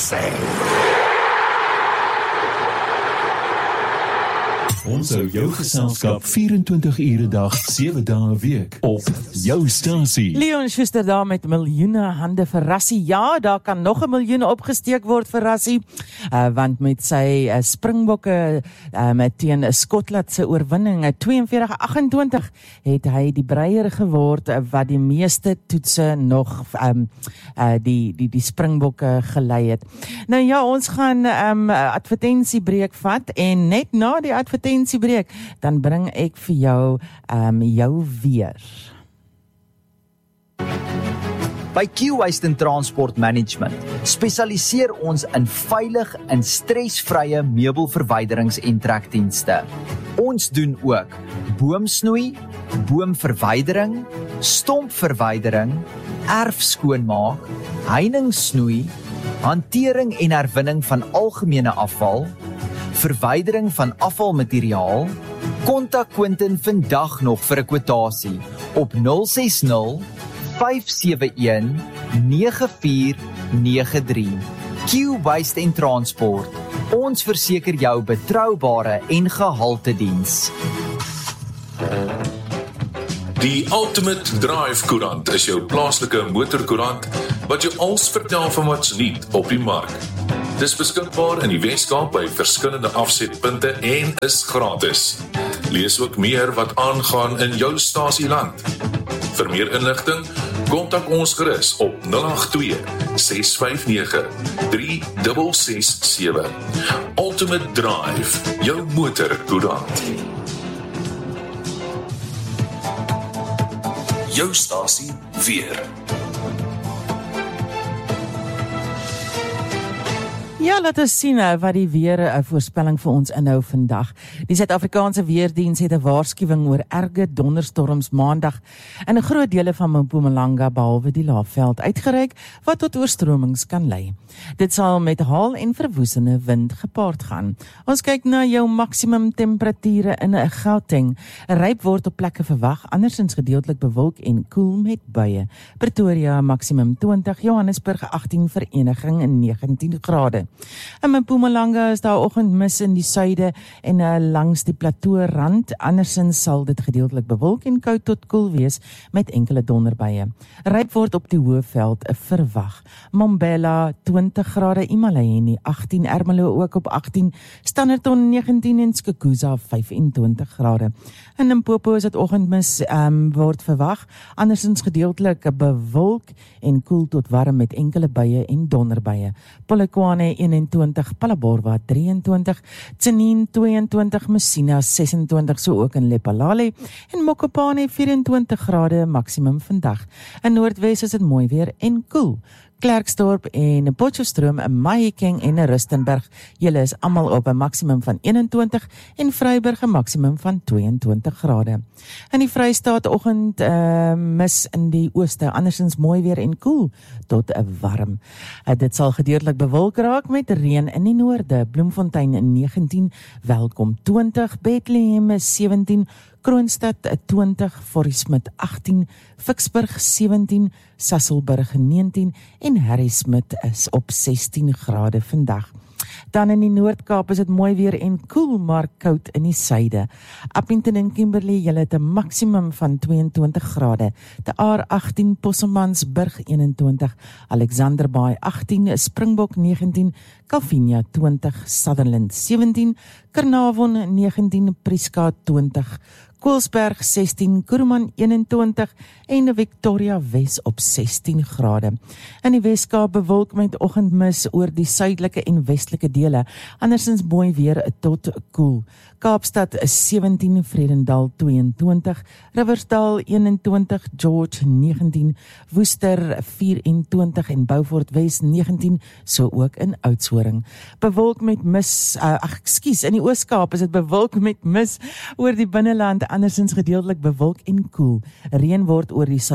sê. Ons hou jou geselskap 24 ure dag, 7 dae 'n week op jou stasie. Leon Schuster daar met miljoene hande vir Rassie. Ja, daar kan nog 'n miljoen opgesteek word vir Rassie, want met sy Springbokke teen Skotland se oorwinning 42-28 het hy die breier geword wat die meeste toetse nog die Springbokke gelei het. Nou ja, ons gaan advertentiebreek vat en net na die advertentiebreek dan bring ek vir jou jou weer. By Q-Waste & Transport Management spesialiseer ons in veilig en stresvrye meubelverwyderings en trekdienste. Ons doen ook boomsnoei, boomverwydering, stompverwydering, erfskoonmaak, heiningssnoei, hantering en herwinning van algemene afval, verwydering van afvalmateriaal. Kontak Quentin vandag nog vir 'n kwotasie op 060 571 9493. Q-Waste & Transport. Ons verseker jou betroubare en gehalte diens. Die Ultimate Drive koerant is jou plaaslike motorkoerant wat jou alles vertel van wat's nuut op die mark. Dis beskikbaar in die Weskaap by verskillende afsetpunte en is gratis. Lees ook meer wat aangaan in jou stasieland. Vir meer inligting, kontak ons gerus op 082 659 3667. Ultimate Drive, jou motorkoerant. Jou stasie weer. Ja, laat ons sien wat die weer voorspelling vir ons inhou vandag. Die Suid-Afrikaanse Weerdiens het 'n waarskuwing oor erge donderstorms maandag in 'n groot dele van Mpumalanga behalwe die Laagveld uitgereik wat tot oorstromings kan lei. Dit sal met haal en verwoestende wind gepaard gaan. Ons kyk na jou maksimum temperature in Gauteng. Ryp word op plekke verwag, andersins gedeeltelik bewolk en koel met buie. Pretoria maksimum 20, Johannesburg 18, Vereniging 19 grade. In Mpumalanga is daar oggendmis in die suide en langs die plateaurand. Andersins sal dit gedeeltelik bewolk en koud tot koel wees met enkele donderbuie. Ryp word op die Hoëveld verwag. Mbombela 20 grade, Imalaheni 18, Ermelo ook op 18, Standerton 19 en Skukuza 25 grade. In Limpopo is dit oggendmis word verwag. Andersins gedeeltelik bewolk en koel tot warm met enkele buie en donderbuie. Polokwane 21, Phalaborwa 23, Tsenin 22, Messina 26, so ook in Lephalale en Mokopane 24 grade maksimum vandag. In Noordwes is dit mooi weer en koel. Klerksdorp en Potchefstroom, Mahikeng en Rustenburg, julle is almal op 'n maksimum van 21 en Vryburg 'n maksimum van 22 grade. In die Vrystaat oggend mis in die ooste, andersins mooi weer en koel tot 'n warm. Dit sal gedeeltelik bewolk raak met reën in die noorde. Bloemfontein 19, Welkom 20, Bethlehem 17, Kroonstad 20, Forismit 18, Vicksburg 17, Sasolburg 19 en Harrismith is op 16 grade vandag. Dan in die Noord-Kaap is dit mooi weer en koel, maar koud in die suide. Appington en Kimberley, julle het 'n maksimum van 22 grade. De Aar 18, Posselmansburg 21, Alexander Bay 18, Springbok 19, Calvinia 20, Sutherland 17, Carnarvon 19, Prieska 20, Koelsberg 16, Kuruman 21 en Victoria Wes op 16 grade. In die Weskaap bewolk met oggendmis oor die suidelike en westelike dele, andersins mooi weer tot koel. Kaapstad is 17, Vredendal 22, Riversdal 21, George 19, Woester 24 en Beaufort Wes 19, so ook in Oudtshoorn. Bewolk met mis, in die Oos-Kaap is dit bewolk met mis oor die binneland, andersins gedeeltelik bewolk en koel. Reën word oor die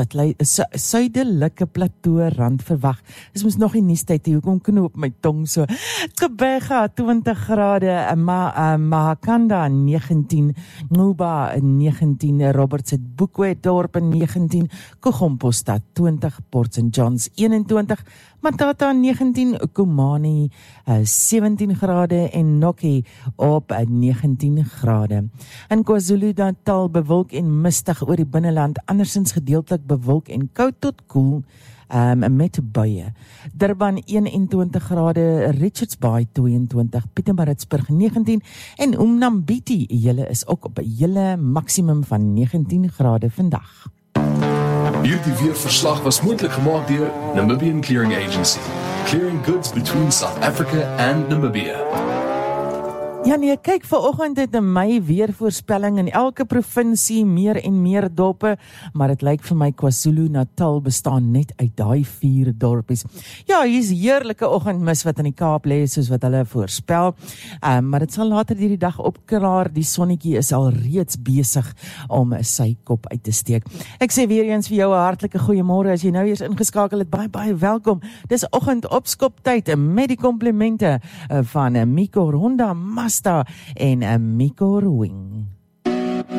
suidelike plateaurand verwag. Dis mos nog die nuustyd, hoekom knoop my tong so. Gqeberha 20 grade, Mahakanda 19, Nuba 19, Robertson Boekwedorp 19, Kogompostad 20, Port St. John's 21, Matata 19, Kumani 17 grade en Nokkie op 19 grade. In KwaZulu-Natal bewolk en mistig oor die binneland, andersins gedeeltelik bewolk en koud tot koel met buie. Durban 21 grade, Richards Bay 22, Pietermaritzburg 19 en Umnambiti, julle is ook op 'n hele maksimum van 19 grade vandag. Hierdie weerverslag was moontlik gemaak deur Namibian Clearing Agency, clearing goods between South Africa and Namibia. Ja nee, kyk, vanoggend het my weervoorspelling in elke provinsie meer en meer dorpe, maar dit lyk vir my KwaZulu-Natal bestaan net uit daai 4 dorpies. Ja, hier's heerlike oggendmis wat in die Kaap lê, soos wat hulle voorspel, maar dit sal later hierdie dag opklaar, die sonnetjie is al reeds besig om sy kop uit te steek. Ek sê weer eens vir jou 'n hartlike goeiemôre, as jy nou eers ingeskakel het, baie welkom. Dis oggend opskoptyd met die komplimente van Miko Ronda, Mazda en Miko Ruing.